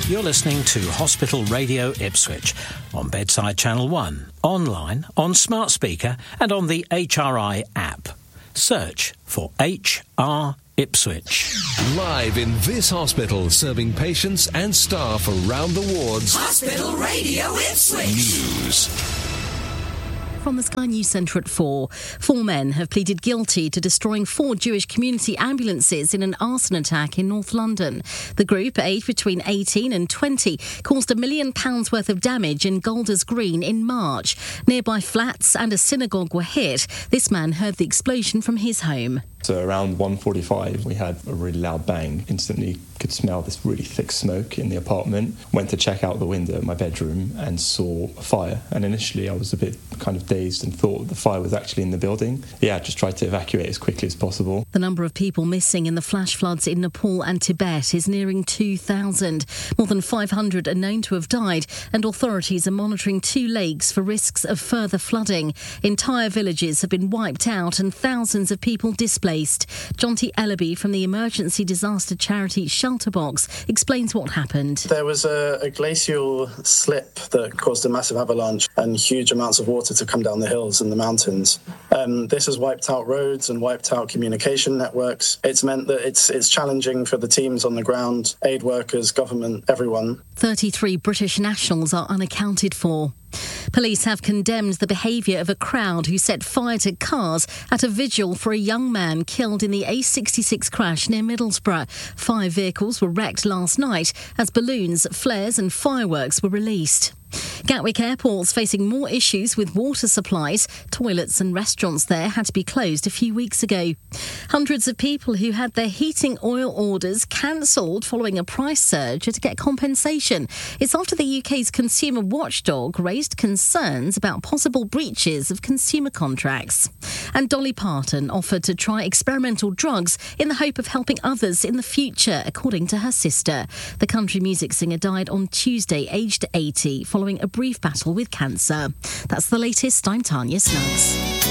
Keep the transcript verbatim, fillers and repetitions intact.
You're listening to Hospital Radio Ipswich on Bedside Channel one, online, on smart speaker and on the H R I app. Search for H R Ipswich. Live in this hospital, serving patients and staff around the wards. Hospital Radio Ipswich. News. From the Sky News Centre at four. Four men have pleaded guilty to destroying four Jewish community ambulances in an arson attack in North London. The group, aged between eighteen and twenty, caused a million pounds worth of damage in Golders Green in March. Nearby flats and a synagogue were hit. This man heard the explosion from his home. So around one forty-five, we had a really loud bang. Instantly could smell this really thick smoke in the apartment. Went to check out the window of my bedroom and saw a fire. And initially I was a bit kind of dazed and thought the fire was actually in the building. Yeah, I just tried to evacuate as quickly as possible. The number of people missing in the flash floods in Nepal and Tibet is nearing two thousand. More than five hundred are known to have died, and authorities are monitoring two lakes for risks of further flooding. Entire villages have been wiped out and thousands of people displaced. Jonty Ellaby from the emergency disaster charity Shelterbox explains what happened. There was a, a glacial slip that caused a massive avalanche and huge amounts of water to come down the hills and the mountains. Um, this has wiped out roads and wiped out communication networks. It's meant that it's it's challenging for the teams on the ground, aid workers, government, everyone. thirty-three British nationals are unaccounted for. Police have condemned the behaviour of a crowd who set fire to cars at a vigil for a young man killed in the A sixty-six crash near Middlesbrough. Five vehicles were wrecked last night as balloons, flares and fireworks were released. Gatwick Airport's facing more issues with water supplies. Toilets and restaurants there had to be closed a few weeks ago. Hundreds of people who had their heating oil orders cancelled following a price surge are to get compensation. It's after the U K's consumer watchdog raised concerns about possible breaches of consumer contracts. And Dolly Parton offered to try experimental drugs in the hope of helping others in the future, according to her sister. The country music singer died on Tuesday, aged eighty, following a brief battle with cancer. That's the latest. I'm Tanya Snuggs.